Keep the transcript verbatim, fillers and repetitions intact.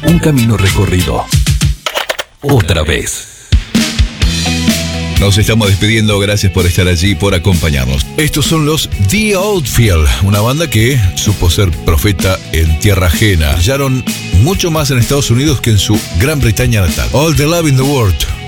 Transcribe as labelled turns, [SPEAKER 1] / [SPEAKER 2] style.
[SPEAKER 1] Un camino recorrido. Otra vez.
[SPEAKER 2] Nos estamos despidiendo, gracias por estar allí, por acompañarnos. Estos son los The Outfield, una banda que supo ser profeta en tierra ajena. Brillaron mucho más en Estados Unidos que en su Gran Bretaña natal. All the Love in the World.